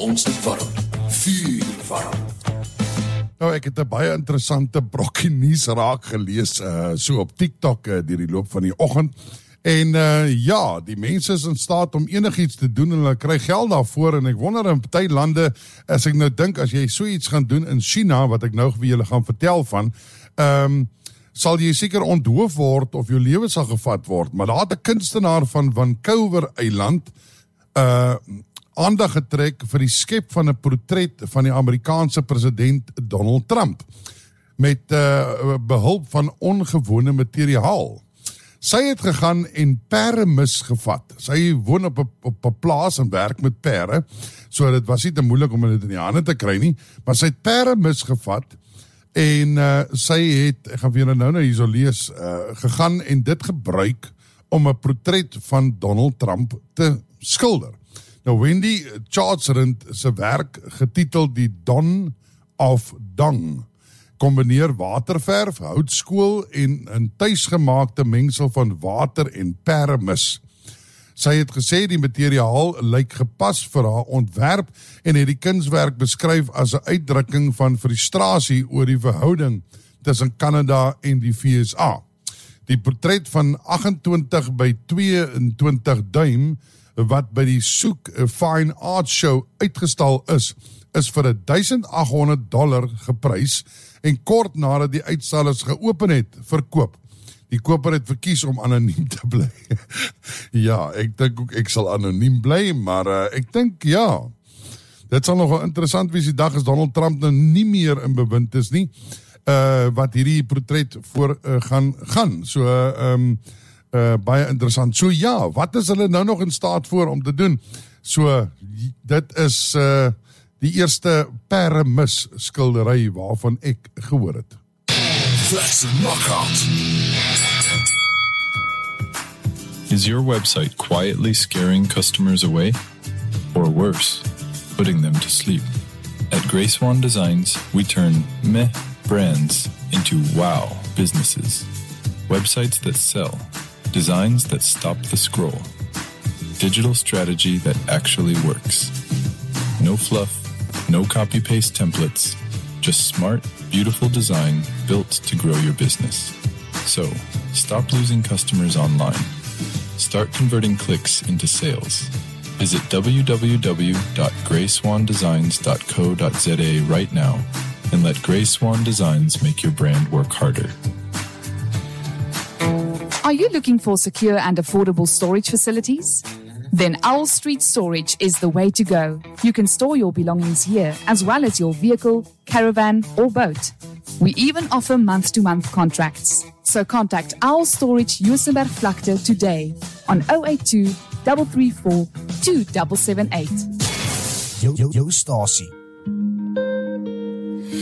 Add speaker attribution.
Speaker 1: ons dit warm, vuur warm.
Speaker 2: Nou, ek het 'n baie interessante brokkie nuus raak gelees, so op TikTok deur die loop van die oggend. En ja, die mense is in staat om enigiets te doen en hulle kry geld daarvoor. En ek wonder in party lande, as ek nou dink, as jy so iets gaan doen in China, wat ek nou vir julle gaan vertel van, sal jy seker onthoof word of jou lewe sal gevat word. Maar daar het 'n kunstenaar van Vancouver-eiland aandag getrek vir die skep van 'n portret van die Amerikaanse president Donald Trump met behulp van ongewone materiaal. Sy het gegaan en pere misgevat. Sy woon op 'n plaas en werk met pere, so dit was nie te moeilik om dit in die hande te kry nie, maar sy het pere misgevat en sy het, ek gaan vir julle nou hierso lees, gegaan en dit gebruik om 'n portret van Donald Trump te skilder. Nou, Wendy Chartsrand se werk, getiteld Die Don of Dung, kombineer waterverf, houtskool en 'n tuisgemaakte mengsel van water en peremis. Sy het gesê die materiaal lyk gepas vir haar ontwerp en het die kunswerk beskryf as 'n uitdrukking van frustrasie oor die verhouding tussen Kanada en die VSA. Die portret van 28 by 22 duim wat by die Soek Fine Art Show uitgestal is vir $1,800 geprys en kort nadat die uitstallers geopen het, verkoop. Die koper het verkies om anoniem te bly. Ja, ek dink ook ek sal anoniem bly, maar ek dink ja, dit sal nogal interessant wees die dag as Donald Trump nou nie meer in bewind is nie, wat hierdie portret voor gaan. So, baie interessant. So ja, wat is hulle nou nog in staat voor om te doen? So, dit is die eerste peremis skildery waarvan ek gehoor het.
Speaker 1: Flex and knockout.
Speaker 3: Is your website quietly scaring customers away? Or worse, putting them to sleep? At Grace One Designs, we turn meh brands into wow businesses. Websites that sell. Designs that stop the scroll. Digital strategy that actually works. No fluff, no copy-paste templates, just smart, beautiful design built to grow your business. So, stop losing customers online. Start converting clicks into sales. Visit www.graceswandesigns.co.za right now and let Grace Swan Designs make your brand work harder.
Speaker 4: Are you looking for secure and affordable storage facilities? Then Owl Street Storage is the way to go. You can store your belongings here as well as your vehicle, caravan or boat. We even offer month-to-month contracts. So contact Owl Storage Juisenberg Vlakte today on 082 334 2778.
Speaker 5: Jou stasie